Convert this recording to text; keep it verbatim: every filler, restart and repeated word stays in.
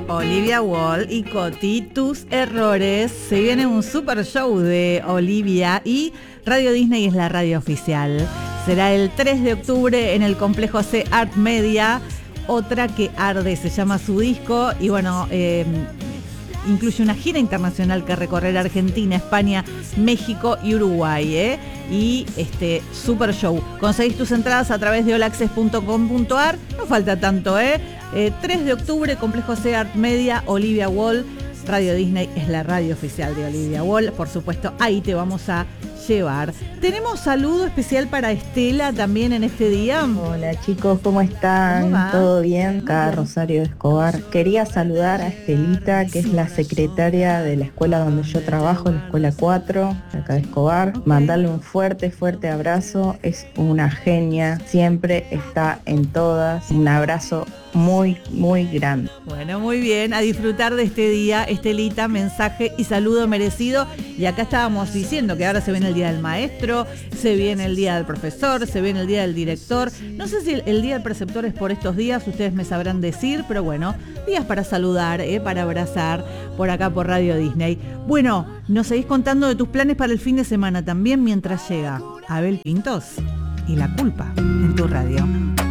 Olivia Wall y Coti, tus errores. Se viene un super show de Olivia y Radio Disney es la radio oficial. Será el tres de octubre en el complejo C Art Media. Otra que arde, se llama su disco. Y bueno, eh, incluye una gira internacional que recorrerá Argentina, España, México y Uruguay, ¿eh? Y este super show. Conseguís tus entradas a través de all access punto com punto a r. No falta tanto, ¿eh? eh tres de octubre, complejo C Art Media, Olivia Wall. Radio Disney es la radio oficial de Olivia Wall. Por supuesto, ahí te vamos a llevar. Tenemos saludo especial para Estela también en este día. Hola chicos, ¿cómo están? ¿Cómo ¿Todo bien? Acá Rosario Escobar. Quería saludar a Estelita, que es la secretaria de la escuela donde yo trabajo, la escuela cuatro, acá de Escobar. Okay. Mandarle un fuerte, fuerte abrazo. Es una genia, siempre está en todas. Un abrazo muy, muy grande. Bueno, muy bien, a disfrutar de este día, Estelita, mensaje y saludo merecido. Y acá estábamos diciendo que ahora se viene el Día del Maestro, se viene el Día del Profesor, se viene el Día del Director. No sé si el, el Día del Preceptor es por estos días, ustedes me sabrán decir, pero bueno, días para saludar, ¿eh? Para abrazar por acá por Radio Disney. Bueno, nos seguís contando de tus planes para el fin de semana también mientras llega Abel Pintos y La Culpa en tu radio.